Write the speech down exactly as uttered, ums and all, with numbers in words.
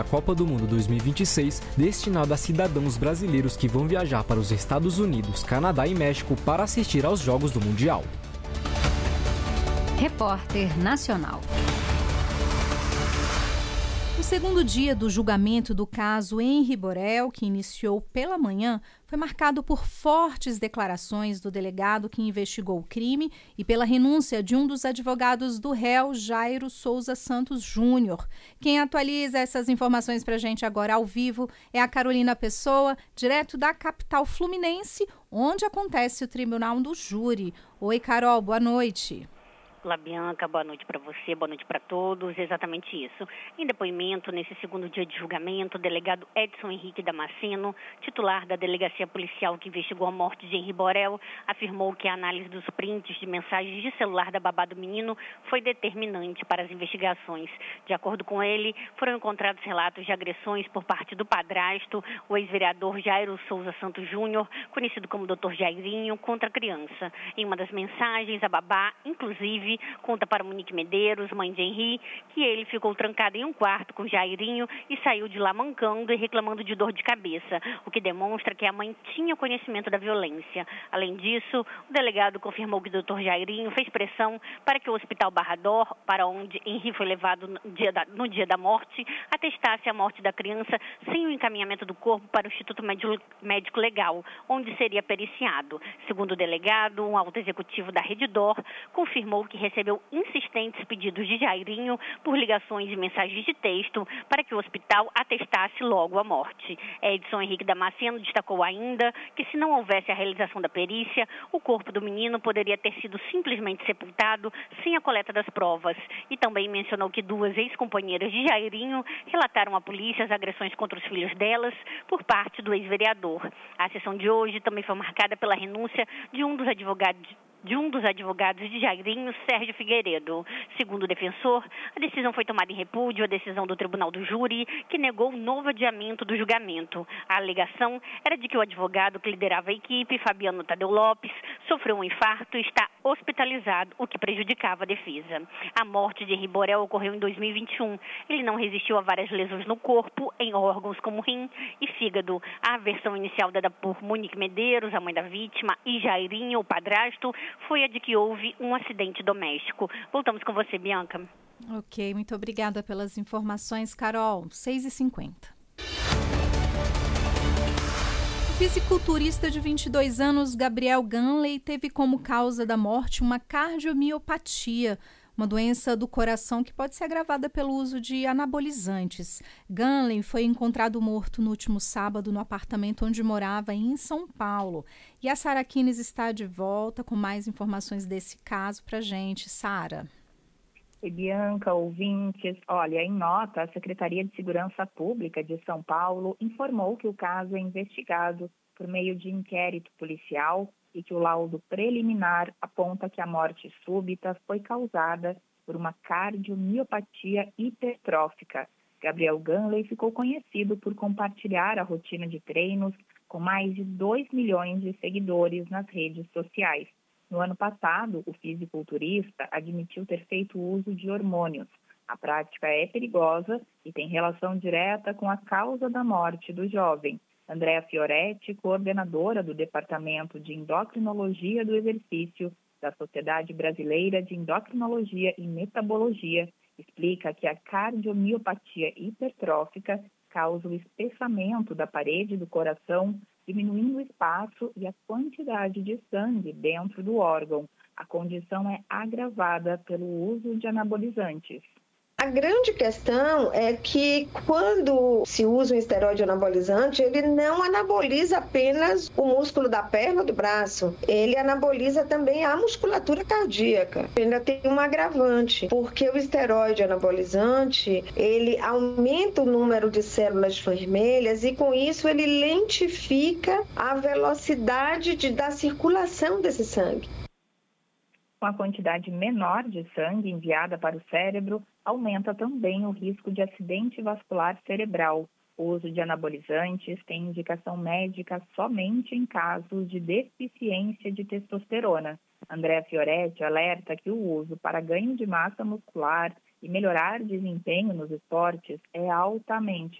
Copa do Mundo dois mil e vinte e seis, destinado a cidadãos brasileiros que vão viajar para os Estados Unidos, Canadá e México para assistir aos Jogos do Mundial. Repórter Nacional. O segundo dia do julgamento do caso Henri Borel, que iniciou pela manhã, foi marcado por fortes declarações do delegado que investigou o crime e pela renúncia de um dos advogados do réu, Jairo Souza Santos Júnior. Quem atualiza essas informações para a gente agora ao vivo é a Carolina Pessoa, direto da capital fluminense, onde acontece o Tribunal do Júri. Oi, Carol, boa noite. Olá, Bianca, boa noite para você, boa noite para todos, exatamente isso. Em depoimento, nesse segundo dia de julgamento, o delegado Edson Henrique Damasceno, titular da delegacia policial que investigou a morte de Henri Borel, afirmou que a análise dos prints de mensagens de celular da babá do menino foi determinante para as investigações. De acordo com ele, foram encontrados relatos de agressões por parte do padrasto, o ex-vereador Jairo Souza Santos Júnior, conhecido como doutor Jairinho, contra a criança. Em uma das mensagens, a babá, inclusive, conta para Monique Medeiros, mãe de Henri, que ele ficou trancado em um quarto com Jairinho e saiu de lá mancando e reclamando de dor de cabeça, o que demonstra que a mãe tinha conhecimento da violência. Além disso, o delegado confirmou que o doutor Jairinho fez pressão para que o Hospital Barrador, para onde Henri foi levado no dia da, no dia da morte, atestasse a morte da criança sem o encaminhamento do corpo para o Instituto Médico Legal, onde seria periciado. Segundo o delegado, um alto executivo da Redditor confirmou que recebeu insistentes pedidos de Jairinho por ligações e mensagens de texto para que o hospital atestasse logo a morte. Edson Henrique Damasceno destacou ainda que, se não houvesse a realização da perícia, o corpo do menino poderia ter sido simplesmente sepultado sem a coleta das provas. E também mencionou que duas ex-companheiras de Jairinho relataram à polícia as agressões contra os filhos delas por parte do ex-vereador. A sessão de hoje também foi marcada pela renúncia de um dos advogados de um dos advogados de Jairinho, Sérgio Figueiredo. Segundo o defensor, a decisão foi tomada em repúdio à decisão do Tribunal do Júri, que negou o novo adiamento do julgamento. A alegação era de que o advogado que liderava a equipe, Fabiano Tadeu Lopes, sofreu um infarto e está hospitalizado, o que prejudicava a defesa. A morte de Henri Borel ocorreu em dois mil e vinte e um. Ele não resistiu a várias lesões no corpo, em órgãos como rim e fígado. A versão inicial dada por Monique Medeiros, a mãe da vítima, e Jairinho, o padrasto, foi a de que houve um acidente doméstico. Voltamos com você, Bianca. Ok, muito obrigada pelas informações, Carol. seis e cinquenta. O fisiculturista de vinte e dois anos, Gabriel Ganley, teve como causa da morte uma cardiomiopatia, uma doença do coração que pode ser agravada pelo uso de anabolizantes. Ganley foi encontrado morto no último sábado no apartamento onde morava em São Paulo. E a Sara Kines está de volta com mais informações desse caso para a gente. Sara. Oi, Bianca, ouvintes. Olha, em nota, a Secretaria de Segurança Pública de São Paulo informou que o caso é investigado por meio de inquérito policial e que o laudo preliminar aponta que a morte súbita foi causada por uma cardiomiopatia hipertrófica. Gabriel Ganley ficou conhecido por compartilhar a rotina de treinos com mais de dois milhões de seguidores nas redes sociais. No ano passado, o fisiculturista admitiu ter feito uso de hormônios. A prática é perigosa e tem relação direta com a causa da morte do jovem. Andréa Fioretti, coordenadora do Departamento de Endocrinologia do Exercício da Sociedade Brasileira de Endocrinologia e Metabologia, explica que a cardiomiopatia hipertrófica causa o espessamento da parede do coração, diminuindo o espaço e a quantidade de sangue dentro do órgão. A condição é agravada pelo uso de anabolizantes. A grande questão é que quando se usa um esteroide anabolizante, ele não anaboliza apenas o músculo da perna ou do braço, ele anaboliza também a musculatura cardíaca. Ainda tem um agravante, porque o esteroide anabolizante, ele aumenta o número de células vermelhas e com isso ele lentifica a velocidade de, da circulação desse sangue. Com a quantidade menor de sangue enviada para o cérebro, aumenta também o risco de acidente vascular cerebral. O uso de anabolizantes tem indicação médica somente em casos de deficiência de testosterona. Andréa Fioretti alerta que o uso para ganho de massa muscular e melhorar desempenho nos esportes é altamente